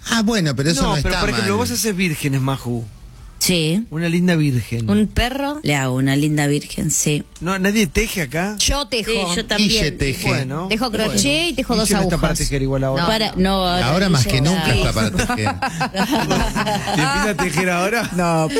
Ah, bueno, pero eso no pero está por ejemplo, mal. vos haces vírgenes, Maju. Sí. Una linda virgen. ¿Un perro? Le hago una linda virgen, sí. No, ¿nadie teje acá? Yo tejo. Sí, yo Guille también. teje. Bueno. Tejo crochet y tejo Guille dos no agujas. está para tejer igual ahora. Ahora más que nunca sí. está para tejer. ¿Te empieza a tejer ahora? No,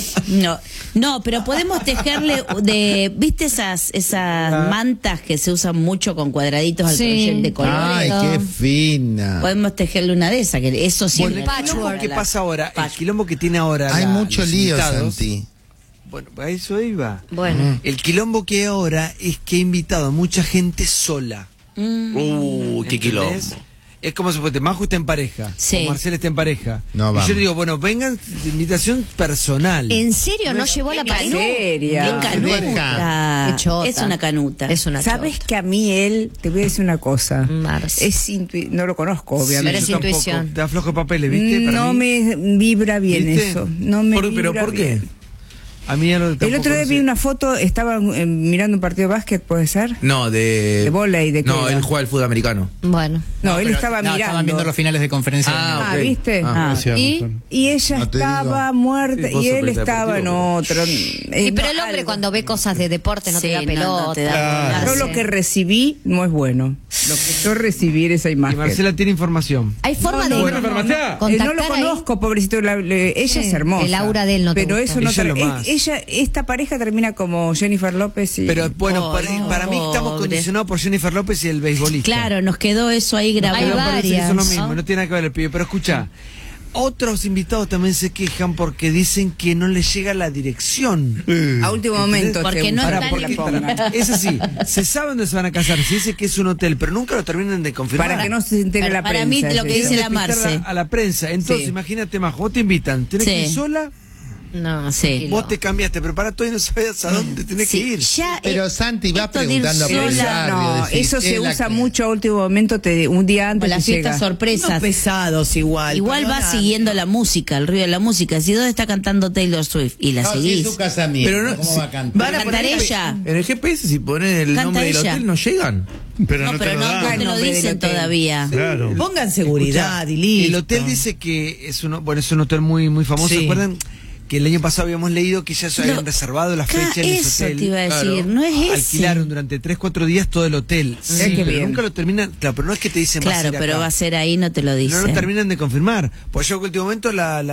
No, pero podemos tejerle ¿viste esas mantas que se usan mucho con cuadraditos al Sí. crochet de colores? Ay, qué fina. Podemos tejerle una de esas, que eso sí. Bueno, el quilombo que pasa ahora, el quilombo que tiene ahora. Hay mucho los lío, invitados. Santi. Bueno, a eso iba. Bueno. El quilombo que hay ahora es que he invitado a mucha gente sola. Qué quilombo. ¿Entendés? Es como si fuese, Maju está en pareja, Sí. o Marcela está en pareja. No, y vamos. yo le digo, bueno, vengan de invitación personal. ¿En serio no llevó la pareja? seria. Qué canuta. Qué chota. Es una canuta. Es una ¿Sabes chota. que a mí él, te voy a decir una cosa, Marce. no lo conozco, obviamente. Pero es yo tampoco. intuición. Te da flojo de papeles, ¿viste? Para No mí. me vibra bien ¿Viste? eso. No me ¿Pero vibra por qué? bien. A mí ya lo El tampoco otro día no vi sé. una foto, estaba mirando un partido de básquet, ¿puede ser? No, de vóley, ¿de qué No, era? él juega al fútbol americano. Bueno. No, él pero- estaba mirando. Estaban viendo los finales de conferencia. Ah, ¿viste? Ah, Y ella No te estaba digo. muerta Sí, vos y él sos estaba en deportivo, otro. Y pero el hombre algo. cuando ve cosas de deporte no te Sí, da no, pelota. no te da Yo bola. lo que recibí no es bueno. Lo que yo recibí era esa Y imagen. Marcela tiene información. Hay forma de contactar No lo ahí? conozco, pobrecito. Ella Sí, es hermosa. el aura de él no te Pero gusta. eso no Ella es lo ter- más. esta pareja termina como Jennifer López y. Pero bueno, Pobre, para mí estamos pobre. condicionados por Jennifer López y el beisbolista. Claro, nos quedó eso ahí grabado. Hay Pero parece que varias, son lo mismo, ¿no? no tiene nada que ver el pibe. Pero escucha, otros invitados también se quejan porque dicen que no les llega la dirección. a último momento. Porque te no gusta están que la en- pongan. Es así, se sabe dónde se van a casar, se dice que es un hotel, pero nunca lo terminan de confirmar. Para que no se entere Para- la para prensa. mí lo que sí. dice Quieren la despistar Marce. a la prensa. Entonces, Sí. imagínate, Majo, vos te invitan, tenés Sí. que ir sola, No, Sí. vos te cambiaste, pero para todo y no sabías a dónde tenés Sí, que ir. ya, Pero Santi va esto de ir preguntando por el sola, barrio. No, decís, eso se es la usa que- mucho a último momento, un día antes con las te fiestas llega. sorpresas. Unos pesados igual. Igual va perdona. siguiendo la música, el ruido de la música. Si dónde está cantando Taylor Swift y la No, si seguís. es su casamiento, Pero no, ¿cómo si- va a cantar? van a Cantar poner ella. en el GPS, si ponen el Canta nombre del ella. hotel, no llegan. Pero No, no, pero te lo no, dan. no te lo nombre del dicen hotel. todavía. Claro. Pongan seguridad y listo. El hotel dice que es es un hotel muy muy famoso. Sí. ¿Se acuerdan que el año pasado habíamos leído que ya se habían reservado las fechas en ese Eso hotel? te iba a decir, Claro. no es ese. Alquilaron durante 3-4 días todo el hotel. Sí, qué pero bien. nunca lo terminan. Claro, pero no es que te dicen va a Claro, ser pero acá. va a ser ahí, no te lo No dicen. lo terminan de confirmar. Pues yo en el último momento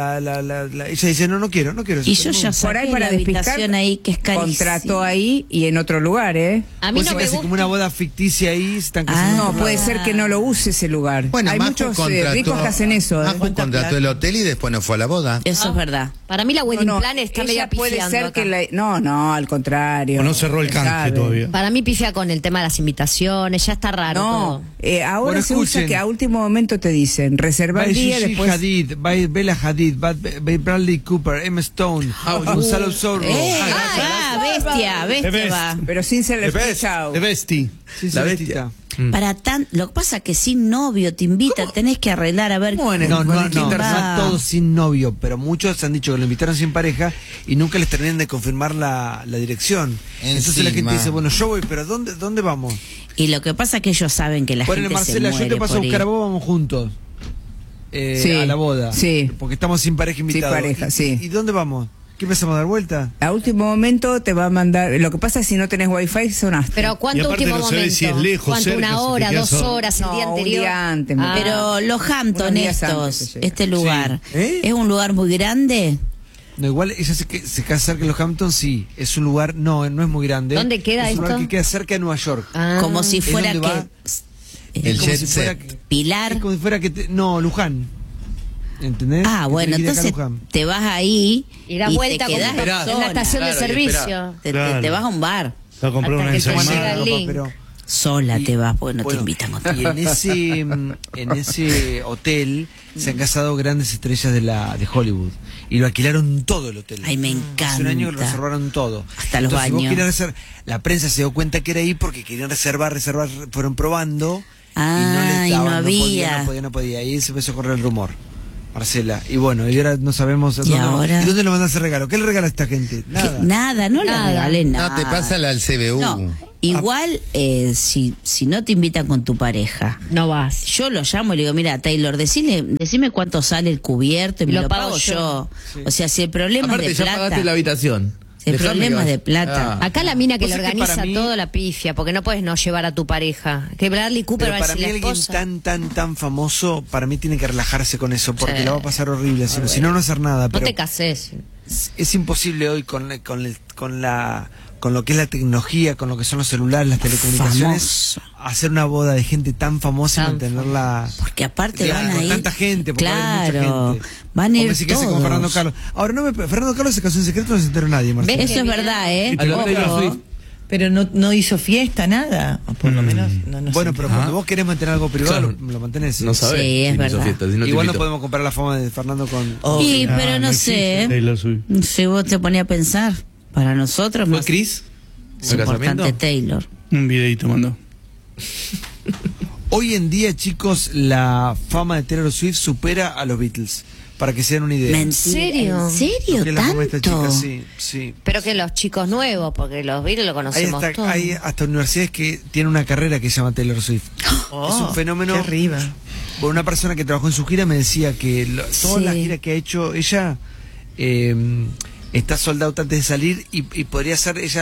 ella dice, no quiero. Y yo ya Por saqué ahí para la despistar, habitación ahí, que es carísima. contrató ahí y en otro lugar, ¿eh? A mí Pues no sí, me que hace gusta. como una boda ficticia ahí, se están casando. No, en otro puede lado. ser que no lo use ese lugar. Bueno, Hay Majo muchos contrató- ricos que hacen eso. ¿eh? Majo contrató el hotel y después no fue a la boda. Eso es verdad. Para mí la wedding No, no, plan está ella media puede pifiando ser acá. que no, al contrario. O no cerró el canje Sabe. todavía. Para mí pifia con el tema de las invitaciones, ya está raro No, todo. ahora Bueno, se usa escuchen. que a último momento te dicen reserva Va el día, Gigi después. Hadid, va Bella Hadid, va Bradley Cooper, Emma Stone, Gonzalo Zorro. Bestia va. Pero sin ser el The chao. Bestie. Sí, La sí, bestia. Lo que pasa es que sin novio te invitan, tenés que arreglar a ver. No, va. todos sin novio, pero muchos han dicho que lo invitaron sin pareja y nunca les terminan de confirmar la dirección. Entonces la gente Encima. dice, bueno, yo voy, pero ¿dónde vamos? Y lo que pasa es que ellos saben que la Ponele, gente Marcela, se yo muere te paso a por buscar a ir. vos, vamos juntos. Sí, a la boda. sí. Porque estamos sin pareja invitados. pareja, sí. ¿Y dónde vamos? ¿Qué empezamos a dar vuelta? A último momento te va a mandar. Lo que pasa es que si no tenés wifi sonaste. Pero Y ¿cuánto aparte último no se ve momento? si es lejos, ¿Cuánto? cerca, ¿Una si te hora, quedas 2 solo. horas el No, día un anterior? día antes, Ah. Pero los Hampton Unos días estos, antes te llega. este lugar, ¿Eh? ¿es un lugar muy grande? No, igual ella se casa cerca de los Hamptons, sí. Es un lugar, no es muy grande. ¿Dónde queda es un lugar esto? que queda cerca de Nueva York. Ah. Como si ¿Es fuera donde que... va? El Es como jet si fuera set. que- Pilar. Es como si fuera que... no, Luján. ¿Entendés? Ah, Que bueno, tenés que ir acá a entonces Luján. te vas ahí Y da vuelta te como quedás esperás. en la estación Claro, de y servicio. te vas a un bar. Va a comprar Hasta una que te ensaimada. llega el link. Pero- Sola y- te vas, porque no bueno, te invitan con Y en ese hotel se han casado grandes estrellas de Hollywood. Y lo alquilaron todo el hotel. Ay, me Hace un año que lo encanta. reservaron todo. Hasta los Entonces, vos baños. querías la prensa se dio cuenta que era ahí porque querían reservar, fueron probando. Ah, y no les y no daban, había. no podía. Y ahí se empezó a correr el rumor. Marcela. Y bueno, y ahora no sabemos ¿Y ahora? ¿y dónde le mandas el regalo? ¿Qué le regala a esta gente? Nada. Nada, no le Nada. regales nada. No, te pasa al CBU. No, Igual, si no te invitan con tu pareja, No vas. yo lo llamo y le digo, mira, Taylor, decime cuánto sale el cubierto y me Lo lo pago pago yo. yo. O sea, si el problema Aparte, es de ya pagaste plata, la habitación. si el Dejame problema es que de vaya. plata. Ah. Acá la mina que Pues le es que para organiza mí- todo la pifia, porque no puedes no llevar a tu pareja. Que Bradley Cooper Pero va a para decir mí la alguien esposa. tan famoso, para mí tiene que relajarse con eso, porque Sí. la va a pasar horrible, si no hacer nada. No Pero te cases. es imposible hoy con lo que es la tecnología, con lo que son los celulares, las telecomunicaciones, Famoso. hacer una boda de gente tan famosa y Tan mantenerla Porque aparte digamos, van a con ir. tanta gente, porque va a haber Claro, mucha gente. van a Como ir decir que se con todos. Fernando Carlos. Ahora, Fernando Carlos se casó en secreto, no se enteró nadie, Marcelo. ¿Ves? Eso es Qué verdad, ¿eh? A lo Taylor Ojo. Swift. Pero no hizo fiesta, nada. O por lo menos no Bueno, sé. pero cuando vos querés mantener algo privado, Claro. lo mantenés. No sabes. Sí, es si no hizo verdad. fiesta, si no te Igual no invitó. podemos comparar la fama de Fernando con... Oh, Y, pero no sé, Taylor Swift. si vos te ponías a pensar, para nosotros ¿Fue más Chris? es ¿El importante casamiento? Taylor. Un videito mandó. Hoy en día, chicos, la fama de Taylor Swift supera a los Beatles, para que se den una idea. Mentira. serio? ¿En serio? Lo que es la fama de esta ¿Tanto? chica, sí, sí. Pero que los chicos nuevos, porque los Beatles lo conocemos todos. Hay hasta universidades que tienen una carrera que se llama Taylor Swift. Oh, es un fenómeno. qué arriba. Bueno, una persona que trabajó en su gira me decía que toda Sí. la gira que ha hecho ella está sold out antes de salir y podría ser ella.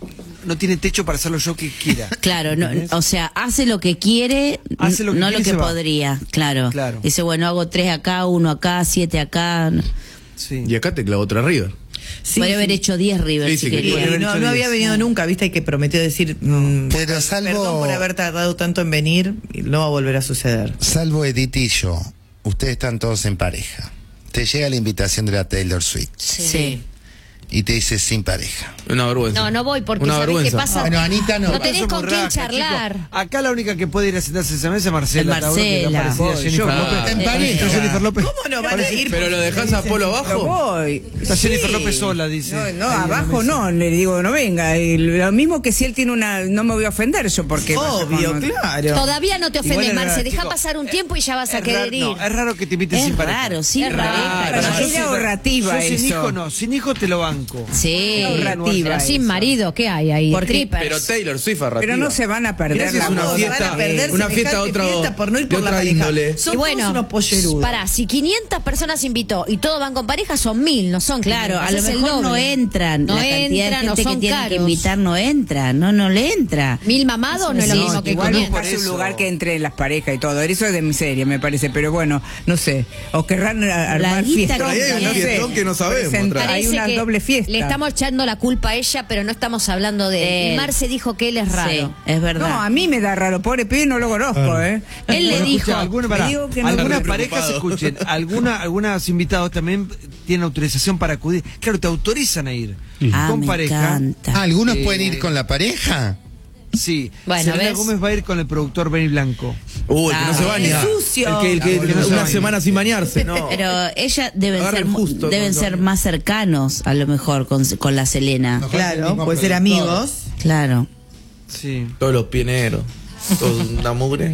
No tiene techo para hacer lo show que quiera. Claro, no, ¿Entendés? o sea, hace lo que quiere, Hace lo que no quiere lo y que se va. podría, claro. Claro. Dice, bueno, hago 3 acá, 1 acá, 7 acá. Sí. Y acá te clavó otra River. Sí, Podría sí. haber hecho 10 River Sí, si sí, que quería. podría haber No, hecho no había 10. venido nunca, viste, y que prometió decir, Pero salvo- perdón por haber tardado tanto en venir, y no va a volver a suceder. Salvo Edith y yo, ustedes están todos en pareja. Te llega la invitación de la Taylor Swift Sí. y te dice sin pareja. Una vergüenza. No voy porque Una ¿sabés qué vergüenza. pasa? Bueno, Anita no. No tenés Somos con quién rajas, charlar. chicos. Acá la única que puede ir a sentarse esa mesa es Marcela. Es Tauro, que está Marcela. parecida a Voy, Jennifer yo, López. está en pareja. Está Jennifer López. ¿Cómo no van a ir? ¿Pero lo dejás a Polo Pero abajo? voy. Está Jennifer Sí. López sola, dice. No, Ahí en la abajo mesa. no, le digo, no venga. Y lo mismo que si él tiene una. No me voy a ofender yo porque. Obvio, vaya con- claro. Todavía no te ofendes, Igual es Marce. raro, Deja chico. pasar un tiempo y ya vas a Es querer raro, ir. no, es raro que te inviten sin Es pareja. raro, sin Es pareja. raro. Para Yo mí sí- era ahorrativa yo sin eso. hijo no, sin hijo te lo banco. Sí. Ahorrativa Pero sin eso. marido, ¿qué hay ahí? Porque- Strippers. Pero Taylor Swift arrativa. Pero no se van a perder Mirá si la es una boda. fiesta, Van a perder una fiesta semejante otra- fiesta por no ir por de la otra pareja. índole. Son Y todos bueno, unos pollerudos. pará, si 500 personas invitó y todos van con pareja, son 1000, no son 500. Claro, a lo es el mejor no doble. entran. No la cantidad entran, de no gente que son tiene que caros. invitar no entra. No le entra. 1000 mamados no es lo Sí, mismo que Igual 500. buscarse un eso. lugar que entre en las parejas y todo. Eso es de miseria, me parece. Pero bueno, no sé. O querrán armar guita fiestas. que Ahí hay un no sé. fiestón que no sabemos, Presentar- otra. Hay Parece una que doble fiesta. le estamos echando la culpa a ella, pero no estamos hablando de él. Y Marce dijo que él es raro. Sí, es verdad. No, a mí me da raro. Pobre pibe, no lo conozco, ¿eh? Él le Bueno, dijo, escucha, Me digo que no algunas estoy parejas, preocupado. escuchen, algunos invitados también tienen autorización para acudir. Claro, te autorizan a ir con me pareja. encanta. ¿Algunos pueden ir con la pareja? Sí. Bueno, Selena ¿ves? Gómez va a ir con el productor Benny Blanco. Uy, que no se baña. ¡Qué sucio! El que que no se una baña. semana sin bañarse, no. Pero ella deben Agarren ser, justo deben con ser los- más cercanos, a lo mejor, con la Selena. Claro, puede ser amigos. Claro. Sí. Todos los pioneros. Toda una mugre.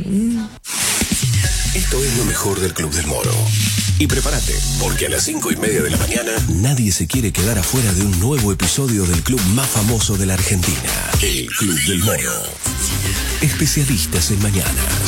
Esto es lo mejor del Club del Moro. Y prepárate, porque a las 5:30 de la mañana nadie se quiere quedar afuera de un nuevo episodio del club más famoso de la Argentina, el Club del Moro. Especialistas en mañana.